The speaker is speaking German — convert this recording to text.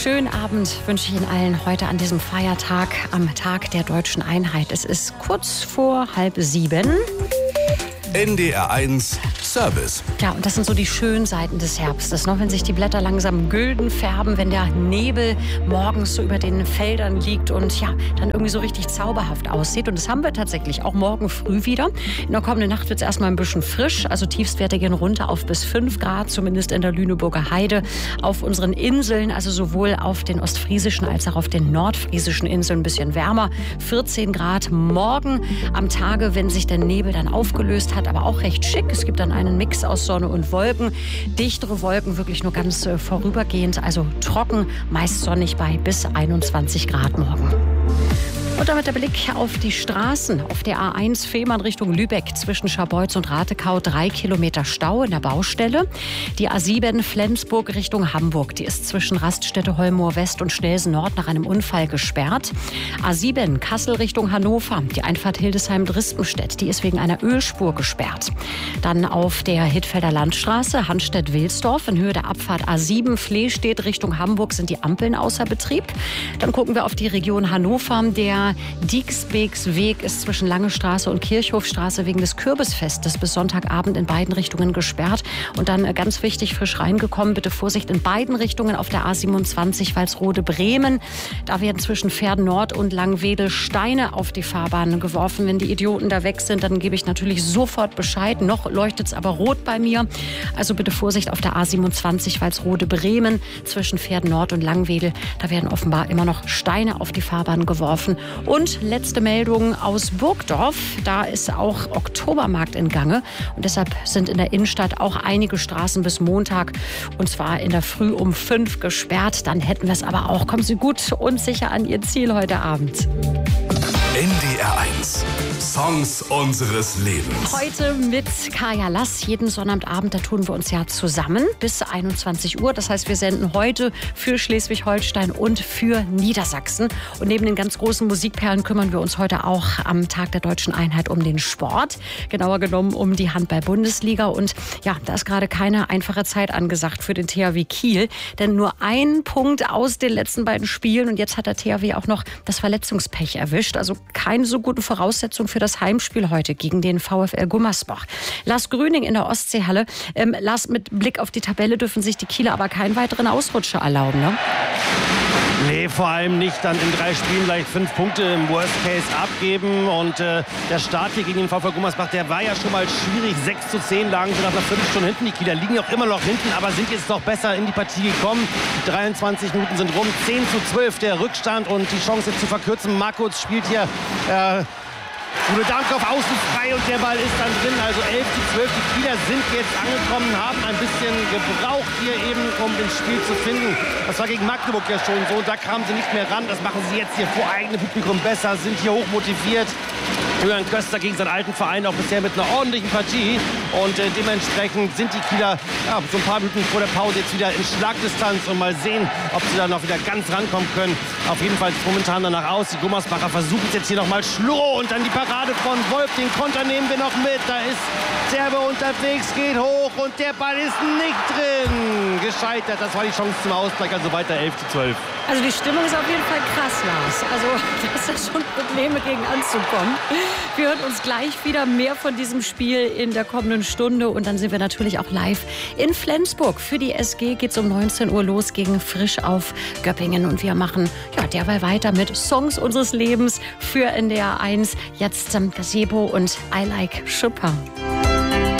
schönen Abend wünsche ich Ihnen allen heute an diesem Feiertag, am Tag der Deutschen Einheit. Es ist kurz vor 6:30. NDR 1 Service. Ja, und das sind so die schönen Seiten des Herbstes, ne? Wenn sich die Blätter langsam gülden färben, wenn der Nebel morgens so über den Feldern liegt und ja, dann irgendwie so richtig zauberhaft aussieht. Und das haben wir tatsächlich auch morgen früh wieder. In der kommenden Nacht wird es erstmal ein bisschen frisch, also Tiefstwerte gehen runter auf bis 5 Grad, zumindest in der Lüneburger Heide. Auf unseren Inseln, also sowohl auf den ostfriesischen als auch auf den nordfriesischen Inseln ein bisschen wärmer, 14 Grad morgen am Tage, wenn sich der Nebel dann aufgelöst hat, aber auch recht schick. Es gibt dann einen Mix aus Sonne und Wolken. Dichtere Wolken wirklich nur ganz vorübergehend, also trocken, meist sonnig bei bis 21 Grad morgen. Und damit der Blick auf die Straßen. Auf der A1 Fehmarn Richtung Lübeck zwischen Scharbeutz und Ratekau 3 Kilometer Stau in der Baustelle. Die A7 Flensburg Richtung Hamburg. Die ist zwischen Raststätte Holmoor West und Schnelsen Nord nach einem Unfall gesperrt. A7 Kassel Richtung Hannover. Die Einfahrt Hildesheim-Drispenstedt. Die ist wegen einer Ölspur gesperrt. Dann auf der Hittfelder Landstraße Hanstedt-Wilsdorf in Höhe der Abfahrt A7 Flehstedt Richtung Hamburg sind die Ampeln außer Betrieb. Dann gucken wir auf die Region Hannover. Der Dieksbeeksweg ist zwischen Lange Straße und Kirchhofstraße wegen des Kürbisfestes bis Sonntagabend in beiden Richtungen gesperrt. Und dann ganz wichtig, frisch reingekommen, bitte Vorsicht in beiden Richtungen auf der A27 Walsrode-Bremen. Da werden zwischen Verden Nord und Langwedel Steine auf die Fahrbahn geworfen. Wenn die Idioten da weg sind, dann gebe ich natürlich sofort Bescheid. Noch leuchtet es aber rot bei mir. Also bitte Vorsicht auf der A27 Walsrode-Bremen zwischen Verden Nord und Langwedel. Da werden offenbar immer noch Steine auf die Fahrbahn geworfen. Und letzte Meldung aus Burgdorf. Da ist auch Oktobermarkt in Gange. Und deshalb sind in der Innenstadt auch einige Straßen bis Montag, und zwar in der Früh um 5 gesperrt. Dann hätten wir es aber auch. Kommen Sie gut und sicher an Ihr Ziel heute Abend. NDR 1 Songs unseres Lebens. Heute mit Kaya Lass. Jeden Sonnabendabend, da tun wir uns ja zusammen bis 21 Uhr. Das heißt, wir senden heute für Schleswig-Holstein und für Niedersachsen. Und neben den ganz großen Musikperlen kümmern wir uns heute auch am Tag der Deutschen Einheit um den Sport. Genauer genommen um die Handball-Bundesliga. Und ja, da ist gerade keine einfache Zeit angesagt für den THW Kiel. Denn nur ein Punkt aus den letzten beiden Spielen. Und jetzt hat der THW auch noch das Verletzungspech erwischt. Also keine so gute Voraussetzung für das Heimspiel heute gegen den VfL Gummersbach. Lars Grüning in der Ostseehalle. Lars, mit Blick auf die Tabelle dürfen sich die Kieler aber keinen weiteren Ausrutscher erlauben, ne? Nee, vor allem nicht dann in 3 Spielen gleich 5 Punkte im Worst Case abgeben. Und der Start hier gegen den VfL Gummersbach, der war ja schon mal schwierig. 6:10 lagen sie nach einer Viertelstunde hinten. Die Kieler liegen auch immer noch hinten, aber sind jetzt noch besser in die Partie gekommen. 23 Minuten sind rum, 10:12 der Rückstand und die Chance jetzt zu verkürzen. Markus spielt hier Uwe Dank auf Außen frei und der Ball ist dann drin. Also 11:12. Die Kieler sind jetzt angekommen, haben ein bisschen gebraucht hier eben, um das Spiel zu finden. Das war gegen Magdeburg ja schon so. Da kamen sie nicht mehr ran. Das machen sie jetzt hier vor eigenem Publikum besser, sind hier hoch motiviert. Julian Köster gegen seinen alten Verein auch bisher mit einer ordentlichen Partie. Und dementsprechend sind die Kieler so ein paar Minuten vor der Pause jetzt wieder in Schlagdistanz und mal sehen, ob sie da noch wieder ganz rankommen können. Auf jeden Fall sieht es momentan danach aus. Die Gummersbacher versuchen es jetzt hier nochmal Schloh und dann die Parade von Wolf. Den Konter nehmen wir noch mit. Da ist Serbe unterwegs, geht hoch und der Ball ist nicht drin. Gescheitert. Das war die Chance zum Ausgleich. Also weiter 11:12. Also die Stimmung ist auf jeden Fall krass, Lars. Also das ist schon Probleme gegen anzukommen. Wir hören uns gleich wieder mehr von diesem Spiel in der kommenden Stunde. Und dann sind wir natürlich auch live in Flensburg. Für die SG geht es um 19 Uhr los gegen Frisch auf Göppingen. Und wir machen derweil weiter mit Songs unseres Lebens für NDR 1. Jetzt Gazebo und I Like Chopin.